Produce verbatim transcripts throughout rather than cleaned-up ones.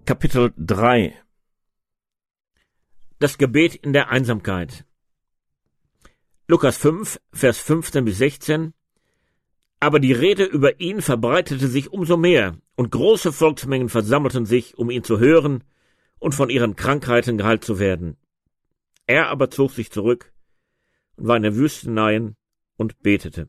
Kapitel drei. Das Gebet in der Einsamkeit. Lukas fünf, Vers fünfzehn bis sechzehn. Aber die Rede über ihn verbreitete sich umso mehr, und große Volksmengen versammelten sich, um ihn zu hören und von ihren Krankheiten geheilt zu werden. Er aber zog sich zurück und war in der Wüste hinein und betete.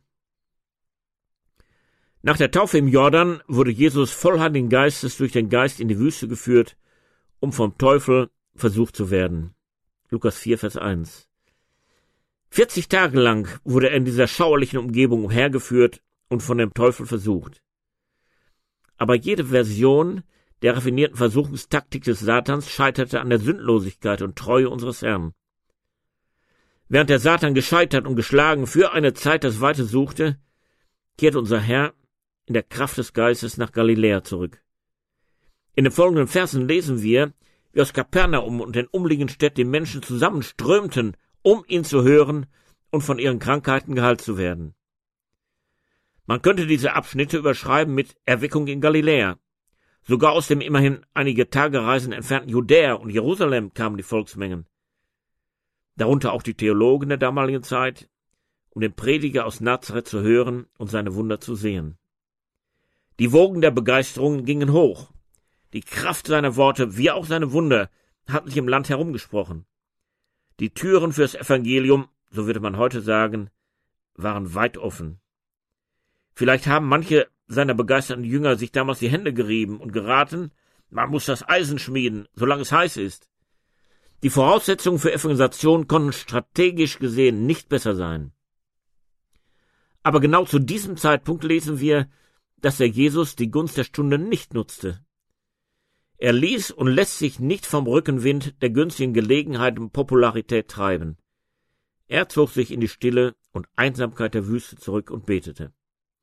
Nach der Taufe im Jordan wurde Jesus voll Heiligen Geistes durch den Geist in die Wüste geführt, um vom Teufel versucht zu werden. Lukas vier, Vers eins. vierzig Tage lang wurde er in dieser schauerlichen Umgebung umhergeführt und von dem Teufel versucht. Aber jede Version der raffinierten Versuchungstaktik des Satans scheiterte an der Sündlosigkeit und Treue unseres Herrn. Während der Satan gescheitert und geschlagen für eine Zeit das Weite suchte, kehrte unser Herr in der Kraft des Geistes nach Galiläa zurück. In den folgenden Versen lesen wir, wie aus Kapernaum und den umliegenden Städten die Menschen zusammenströmten, um ihn zu hören und von ihren Krankheiten geheilt zu werden. Man könnte diese Abschnitte überschreiben mit Erweckung in Galiläa. Sogar aus dem immerhin einige Tagereisen entfernten Judäa und Jerusalem kamen die Volksmengen. Darunter auch die Theologen der damaligen Zeit, um den Prediger aus Nazareth zu hören und seine Wunder zu sehen. Die Wogen der Begeisterung gingen hoch. Die Kraft seiner Worte, wie auch seine Wunder, hatten sich im Land herumgesprochen. Die Türen fürs Evangelium, so würde man heute sagen, waren weit offen. Vielleicht haben manche seiner begeisterten Jünger sich damals die Hände gerieben und geraten, man muss das Eisen schmieden, solange es heiß ist. Die Voraussetzungen für Evangelisation konnten strategisch gesehen nicht besser sein. Aber genau zu diesem Zeitpunkt lesen wir, dass der Jesus die Gunst der Stunde nicht nutzte. Er ließ und lässt sich nicht vom Rückenwind der günstigen Gelegenheit und Popularität treiben. Er zog sich in die Stille und Einsamkeit der Wüste zurück und betete.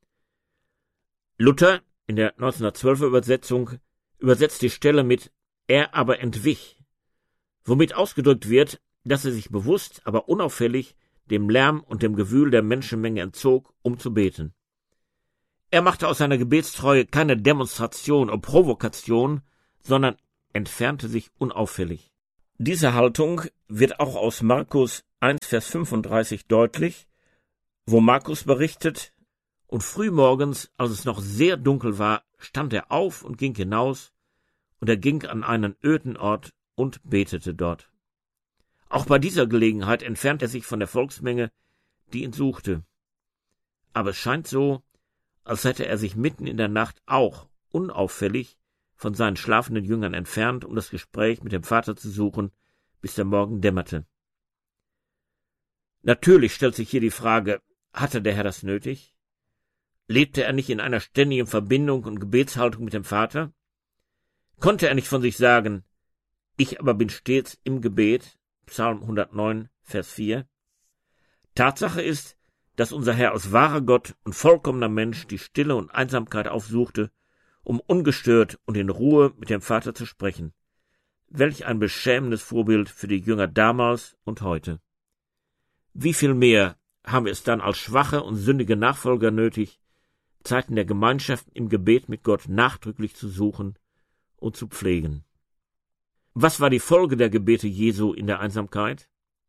Luther in der neunzehnhundertzwölfer Übersetzung übersetzt die Stelle mit »Er aber entwich«, womit ausgedrückt wird, dass er sich bewusst, aber unauffällig dem Lärm und dem Gewühl der Menschenmenge entzog, um zu beten. Er machte aus seiner Gebetstreue keine Demonstration oder Provokation, sondern entfernte sich unauffällig. Diese Haltung wird auch aus Markus eins, Vers fünfunddreißig deutlich, wo Markus berichtet, und frühmorgens, als es noch sehr dunkel war, stand er auf und ging hinaus, und er ging an einen öden Ort und betete dort. Auch bei dieser Gelegenheit entfernt er sich von der Volksmenge, die ihn suchte. Aber es scheint so, als hätte er sich mitten in der Nacht auch unauffällig von seinen schlafenden Jüngern entfernt, um das Gespräch mit dem Vater zu suchen, bis der Morgen dämmerte. Natürlich stellt sich hier die Frage, hatte der Herr das nötig? Lebte er nicht in einer ständigen Verbindung und Gebetshaltung mit dem Vater? Konnte er nicht von sich sagen, ich aber bin stets im Gebet, Psalm hundertneun, Vers vier? Tatsache ist, dass unser Herr als wahrer Gott und vollkommener Mensch die Stille und Einsamkeit aufsuchte, um ungestört und in Ruhe mit dem Vater zu sprechen. Welch ein beschämendes Vorbild für die Jünger damals und heute. Wie viel mehr haben wir es dann als schwache und sündige Nachfolger nötig, Zeiten der Gemeinschaft im Gebet mit Gott nachdrücklich zu suchen und zu pflegen. Was war die Folge der Gebete Jesu in der Einsamkeit?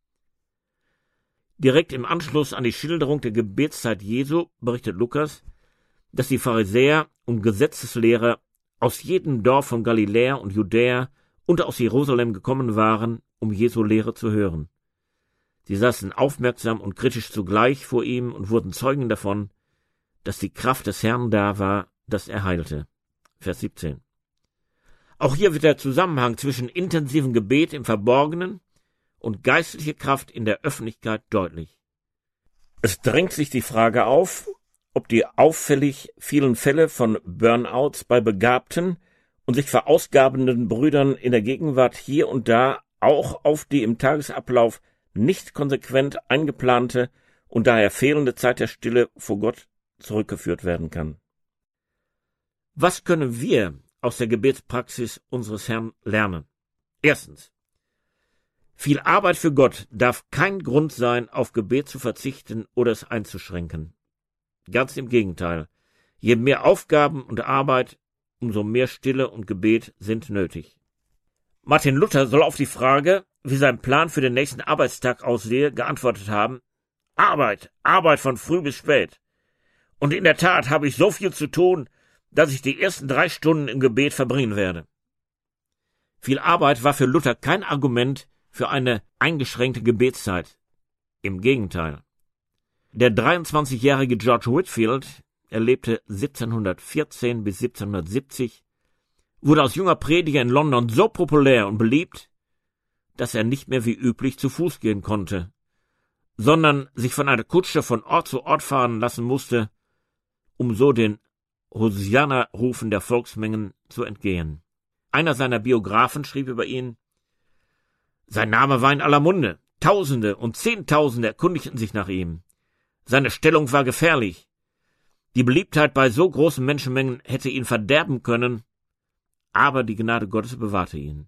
Direkt im Anschluss an die Schilderung der Gebetszeit Jesu berichtet Lukas, dass die Pharisäer und Gesetzeslehrer aus jedem Dorf von Galiläa und Judäa und aus Jerusalem gekommen waren, um Jesu Lehre zu hören. Sie saßen aufmerksam und kritisch zugleich vor ihm und wurden Zeugen davon, dass die Kraft des Herrn da war, dass er heilte. Vers siebzehn. Auch hier wird der Zusammenhang zwischen intensivem Gebet im Verborgenen und geistliche Kraft in der Öffentlichkeit deutlich. Es drängt sich die Frage auf, ob die auffällig vielen Fälle von Burnouts bei begabten und sich verausgabenden Brüdern in der Gegenwart hier und da auch auf die im Tagesablauf nicht konsequent eingeplante und daher fehlende Zeit der Stille vor Gott zurückgeführt werden kann. Was können wir aus der Gebetspraxis unseres Herrn lernen? Erstens. Viel Arbeit für Gott darf kein Grund sein, auf Gebet zu verzichten oder es einzuschränken. Ganz im Gegenteil. Je mehr Aufgaben und Arbeit, umso mehr Stille und Gebet sind nötig. Martin Luther soll auf die Frage, wie sein Plan für den nächsten Arbeitstag aussehe, geantwortet haben: Arbeit, Arbeit von früh bis spät. Und in der Tat habe ich so viel zu tun, dass ich die ersten drei Stunden im Gebet verbringen werde. Viel Arbeit war für Luther kein Argument für eine eingeschränkte Gebetszeit. Im Gegenteil. Der dreiundzwanzigjährige George Whitefield, er lebte siebzehnhundertvierzehn bis siebzehnhundertsiebzig, wurde als junger Prediger in London so populär und beliebt, dass er nicht mehr wie üblich zu Fuß gehen konnte, sondern sich von einer Kutsche von Ort zu Ort fahren lassen musste, um so den Hosianna-Rufen der Volksmengen zu entgehen. Einer seiner Biografen schrieb über ihn: Sein Name war in aller Munde, Tausende und Zehntausende erkundigten sich nach ihm. Seine Stellung war gefährlich. Die Beliebtheit bei so großen Menschenmengen hätte ihn verderben können, aber die Gnade Gottes bewahrte ihn.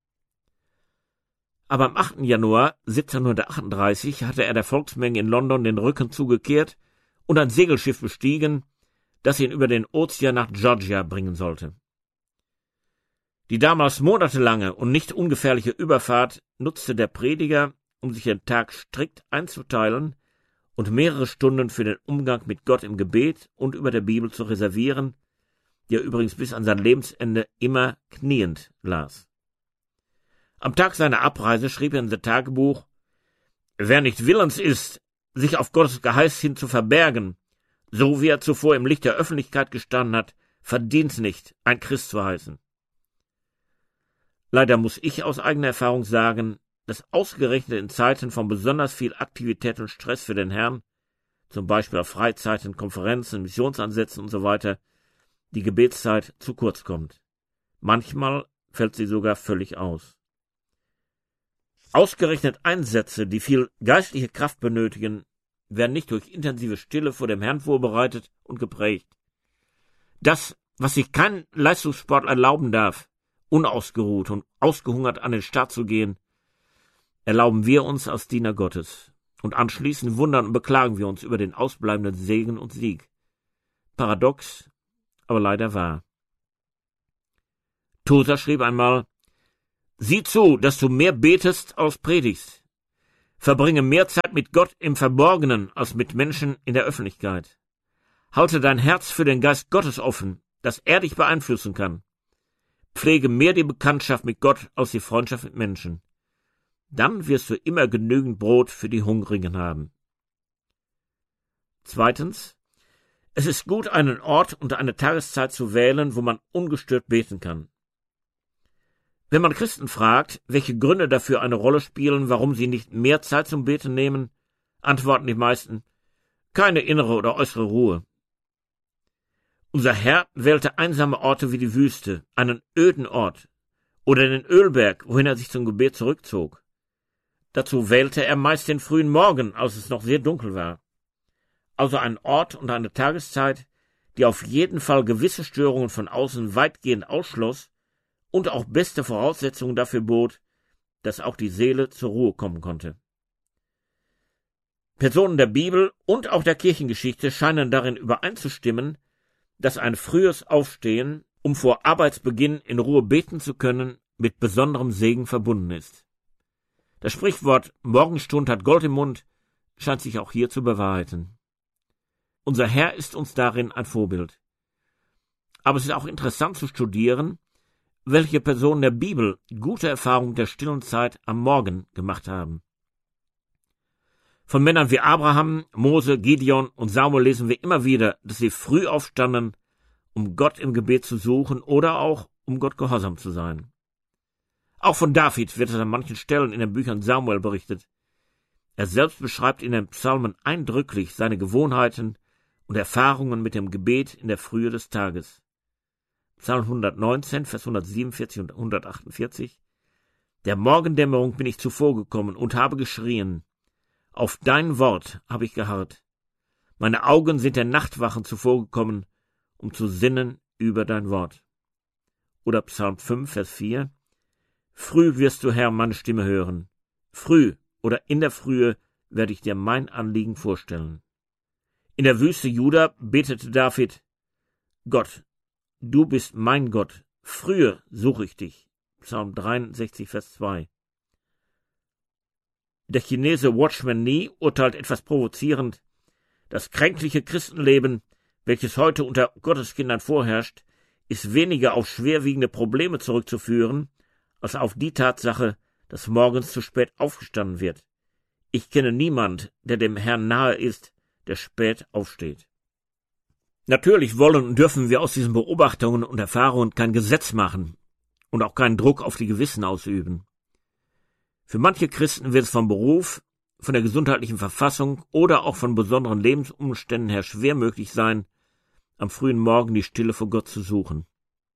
Aber am achten Januar siebzehnhundertachtunddreißig hatte er der Volksmenge in London den Rücken zugekehrt und ein Segelschiff bestiegen, das ihn über den Ozean nach Georgia bringen sollte. Die damals monatelange und nicht ungefährliche Überfahrt nutzte der Prediger, um sich den Tag strikt einzuteilen und mehrere Stunden für den Umgang mit Gott im Gebet und über der Bibel zu reservieren, die er übrigens bis an sein Lebensende immer kniend las. Am Tag seiner Abreise schrieb er in sein Tagebuch: Wer nicht willens ist, sich auf Gottes Geheiß hin zu verbergen, so wie er zuvor im Licht der Öffentlichkeit gestanden hat, verdient nicht, ein Christ zu heißen. Leider muss ich aus eigener Erfahrung sagen, dass ausgerechnet in Zeiten von besonders viel Aktivität und Stress für den Herrn, zum Beispiel auf Freizeiten, Konferenzen, Missionsansätzen und so weiter, die Gebetszeit zu kurz kommt. Manchmal fällt sie sogar völlig aus. Ausgerechnet Einsätze, die viel geistliche Kraft benötigen, werden nicht durch intensive Stille vor dem Herrn vorbereitet und geprägt. Das, was sich kein Leistungssportler erlauben darf, unausgeruht und ausgehungert an den Start zu gehen, erlauben wir uns als Diener Gottes, und anschließend wundern und beklagen wir uns über den ausbleibenden Segen und Sieg. Paradox, aber leider wahr. Tozer schrieb einmal: Sieh zu, dass du mehr betest als predigst. Verbringe mehr Zeit mit Gott im Verborgenen als mit Menschen in der Öffentlichkeit. Halte dein Herz für den Geist Gottes offen, dass er dich beeinflussen kann. Pflege mehr die Bekanntschaft mit Gott als die Freundschaft mit Menschen. Dann wirst du immer genügend Brot für die Hungrigen haben. Zweitens: Es ist gut, einen Ort und eine Tageszeit zu wählen, wo man ungestört beten kann. Wenn man Christen fragt, welche Gründe dafür eine Rolle spielen, warum sie nicht mehr Zeit zum Beten nehmen, antworten die meisten: keine innere oder äußere Ruhe. Unser Herr wählte einsame Orte wie die Wüste, einen öden Ort, oder den Ölberg, wohin er sich zum Gebet zurückzog. Dazu wählte er meist den frühen Morgen, als es noch sehr dunkel war. Also ein Ort und eine Tageszeit, die auf jeden Fall gewisse Störungen von außen weitgehend ausschloss und auch beste Voraussetzungen dafür bot, dass auch die Seele zur Ruhe kommen konnte. Personen der Bibel und auch der Kirchengeschichte scheinen darin übereinzustimmen, dass ein frühes Aufstehen, um vor Arbeitsbeginn in Ruhe beten zu können, mit besonderem Segen verbunden ist. Das Sprichwort Morgenstund hat Gold im Mund scheint sich auch hier zu bewahrheiten. Unser Herr ist uns darin ein Vorbild. Aber es ist auch interessant zu studieren, welche Personen der Bibel gute Erfahrungen der stillen Zeit am Morgen gemacht haben. Von Männern wie Abraham, Mose, Gideon und Samuel lesen wir immer wieder, dass sie früh aufstanden, um Gott im Gebet zu suchen oder auch um Gott gehorsam zu sein. Auch von David wird es an manchen Stellen in den Büchern Samuel berichtet. Er selbst beschreibt in den Psalmen eindrücklich seine Gewohnheiten und Erfahrungen mit dem Gebet in der Frühe des Tages. Psalm hundertneunzehn, Vers hundertsiebenundvierzig und hundertachtundvierzig: Der Morgendämmerung bin ich zuvorgekommen und habe geschrien. Auf dein Wort habe ich geharrt. Meine Augen sind der Nachtwachen zuvorgekommen, um zu sinnen über dein Wort. Oder Psalm fünf, Vers vier: Früh wirst du, Herr, meine Stimme hören. Früh oder in der Frühe werde ich dir mein Anliegen vorstellen. In der Wüste Juda betete David: Gott, du bist mein Gott, frühe suche ich dich. Psalm dreiundsechzig, Vers zwei. Der Chinese Watchman Nee urteilt etwas provozierend: Das kränkliche Christenleben, welches heute unter Gotteskindern vorherrscht, ist weniger auf schwerwiegende Probleme zurückzuführen, als auf die Tatsache, dass morgens zu spät aufgestanden wird. Ich kenne niemand, der dem Herrn nahe ist, der spät aufsteht. Natürlich wollen und dürfen wir aus diesen Beobachtungen und Erfahrungen kein Gesetz machen und auch keinen Druck auf die Gewissen ausüben. Für manche Christen wird es vom Beruf, von der gesundheitlichen Verfassung oder auch von besonderen Lebensumständen her schwer möglich sein, am frühen Morgen die Stille vor Gott zu suchen.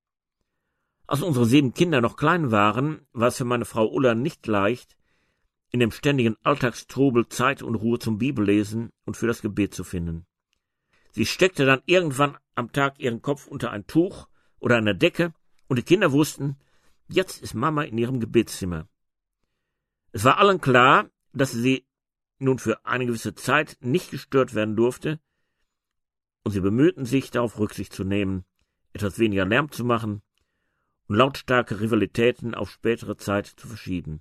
Als unsere sieben Kinder noch klein waren, war es für meine Frau Ulla nicht leicht, in dem ständigen Alltagstrubel Zeit und Ruhe zum Bibellesen und für das Gebet zu finden. Sie steckte dann irgendwann am Tag ihren Kopf unter ein Tuch oder eine Decke und die Kinder wussten, jetzt ist Mama in ihrem Gebetszimmer. Es war allen klar, dass sie nun für eine gewisse Zeit nicht gestört werden durfte, und sie bemühten sich, darauf Rücksicht zu nehmen, etwas weniger Lärm zu machen und lautstarke Rivalitäten auf spätere Zeit zu verschieben.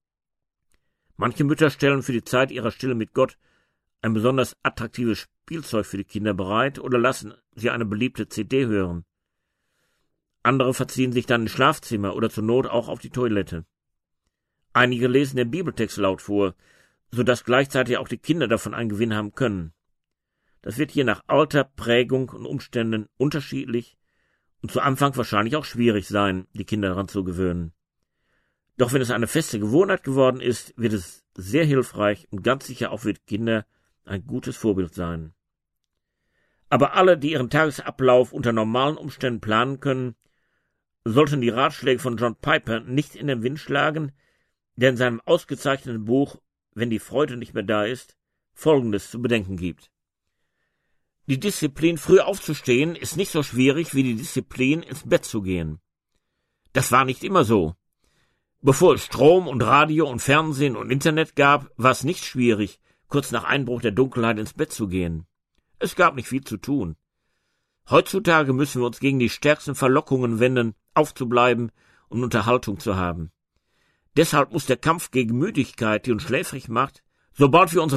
Manche Mütter stellen für die Zeit ihrer Stille mit Gott ein besonders attraktives Spielzeug für die Kinder bereit oder lassen sie eine beliebte C D hören. Andere verziehen sich dann ins Schlafzimmer oder zur Not auch auf die Toilette. Einige lesen den Bibeltext laut vor, sodass gleichzeitig auch die Kinder davon einen Gewinn haben können. Das wird je nach Alter, Prägung und Umständen unterschiedlich und zu Anfang wahrscheinlich auch schwierig sein, die Kinder daran zu gewöhnen. Doch wenn es eine feste Gewohnheit geworden ist, wird es sehr hilfreich und ganz sicher auch für die Kinder ein gutes Vorbild sein. Aber alle, die ihren Tagesablauf unter normalen Umständen planen können, sollten die Ratschläge von John Piper nicht in den Wind schlagen, der in seinem ausgezeichneten Buch »Wenn die Freude nicht mehr da ist« Folgendes zu bedenken gibt. Die Disziplin, früh aufzustehen, ist nicht so schwierig wie die Disziplin, ins Bett zu gehen. Das war nicht immer so. Bevor es Strom und Radio und Fernsehen und Internet gab, war es nicht schwierig, kurz nach Einbruch der Dunkelheit ins Bett zu gehen. Es gab nicht viel zu tun. Heutzutage müssen wir uns gegen die stärksten Verlockungen wenden, aufzubleiben und Unterhaltung zu haben. Deshalb muss der Kampf gegen Müdigkeit, die uns schläfrig macht, sobald wir unsere